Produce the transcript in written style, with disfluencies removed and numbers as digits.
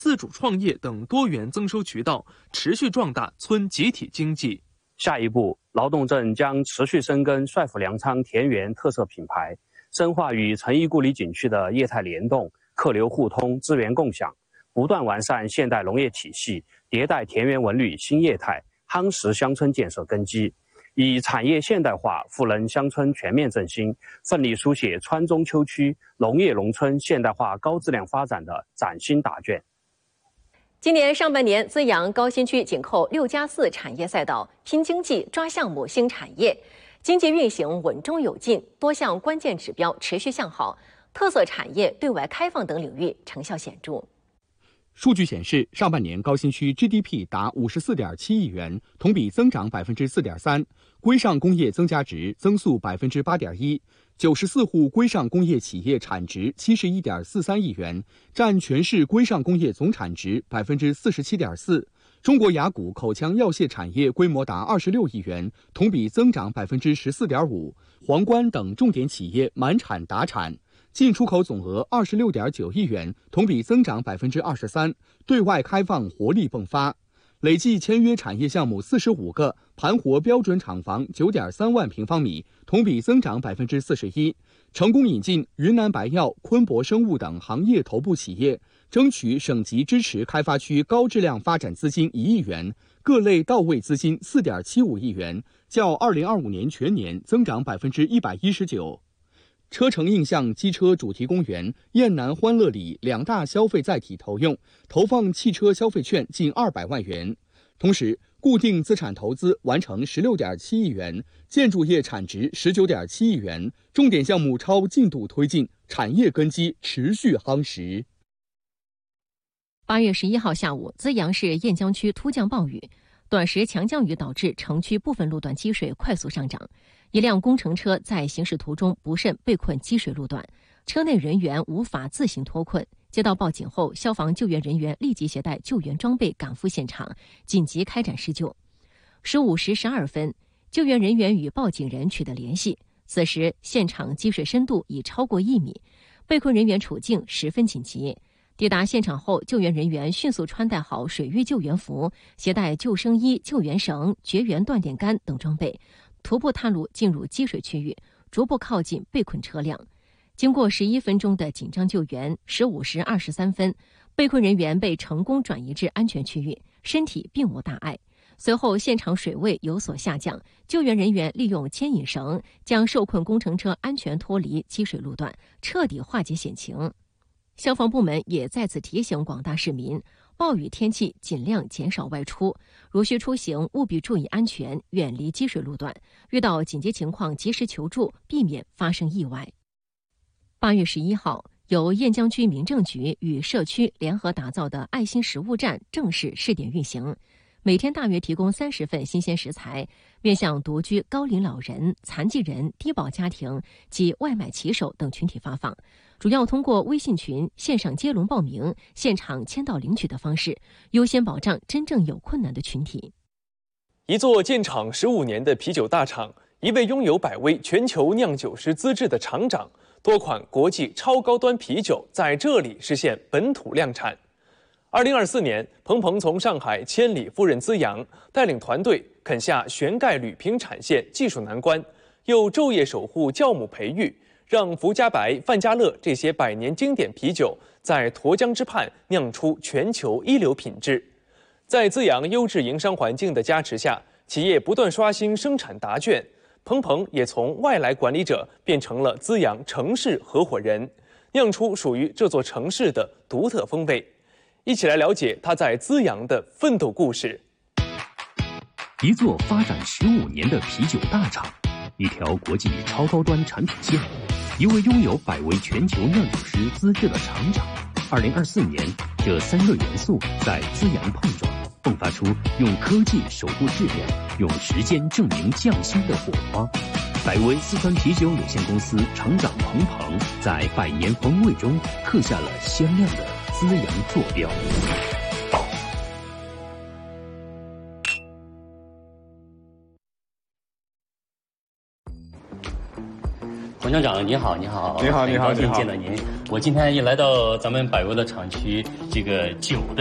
自主创业等多元增收渠道，持续壮大村集体经济。 下一步，劳动镇将持续深耕帅府粮仓田园特色品牌，深化与成邑故里景区的业态联动、客流互通、资源共享，不断完善现代农业体系，迭代田园文旅新业态，夯实乡村建设根基，以产业现代化赋能乡村全面振兴，奋力书写川中秋区农业农村现代化高质量发展的崭新答卷。 今年上半年，资阳高新区紧扣6+4产业赛道，拼经济、抓项目、兴产业，经济运行稳中有进，多项关键指标持续向好，特色产业对外开放等领域成效显著。 数据显示，上半年高新区 GDP 达54.7亿元，同比增长4.3%，规上工业增加值增速8.1%，94户规上工业企业产值71.43亿元，占全市规上工业总产值47.4%。中国雅谷口腔药械产业规模达26亿元，同比增长14.5%，皇冠等重点企业满产达产。进出口总额26.9亿元，同比增长23%，对外开放活力迸发。累计签约产业项目45个，盘活标准厂房9.3万平方米，同比增长41%。成功引进云南白药、昆博生物等行业头部企业，争取省级支持开发区高质量发展资金1亿元，各类到位资金4.75亿元，较2025年全年增长119%。车城印象机车主题公园、雁南欢乐里两大消费载体投用，投放汽车消费券近200万元。同时，固定资产投资完成16.7亿元，建筑业产值19.7亿元，重点项目超进度推进，产业根基持续夯实。 8月11号下午，资阳市雁江区突降暴雨，短时强降雨导致城区部分路段积水快速上涨。一辆工程车在行驶途中不慎被困积水路段，车内人员无法自行脱困。接到报警后，消防救援人员立即携带救援装备赶赴现场，紧急开展施救。15时12分，救援人员与报警人取得联系。此时，现场积水深度已超过1米，被困人员处境十分紧急。抵达现场后，救援人员迅速穿戴好水域救援服，携带救生衣、救援绳、绝缘断电杆等装备，徒步探路进入积水区域，逐步靠近被困车辆。经过11分钟的紧张救援，15时23分，被困人员被成功转移至安全区域，身体并无大碍。随后，现场水位有所下降，救援人员利用牵引绳将受困工程车安全脱离积水路段，彻底化解险情。消防部门也再次提醒广大市民，暴雨天气尽量减少外出，如需出行务必注意安全，远离积水路段，遇到紧急情况及时求助，避免发生意外。8月11号，由雁江区民政局与社区联合打造的爱心食物站正式试点运行，每天大约提供30份新鲜食材，面向独居高龄老人、残疾人、低保家庭及外卖骑手等群体发放，主要通过微信群、线上接龙报名、现场签到领取的方式，优先保障真正有困难的群体。 一座建厂15年的啤酒大厂，一位拥有百威全球酿酒师资质的厂长，多款国际超高端啤酒在这里实现本土量产。2024年，彭彭从上海千里赴任资阳，带领团队啃下旋盖铝瓶产线技术难关，又昼夜守护酵母培育，让福加白、范加乐这些百年经典啤酒在沱江之畔酿出全球一流品质。在资阳优质营商环境的加持下，企业不断刷新生产答卷，彭彭也从外来管理者变成了资阳城市合伙人，酿出属于这座城市的独特风味。一起来了解他在资阳的奋斗故事。 一座发展15年的啤酒大厂，一条国际超高端产品线，一位拥有百威全球酿酒师资质的厂长。2024年，这3个元素在资阳碰撞，迸发出用科技守护质量，用时间证明匠心的火花。百威四川啤酒有限公司厂长彭彭在百年风味中刻下了鲜亮的资阳坐标。 冯厂长，你好，你好， 你好， 很高兴见到您。我今天也来到咱们百威的厂区，这个酒的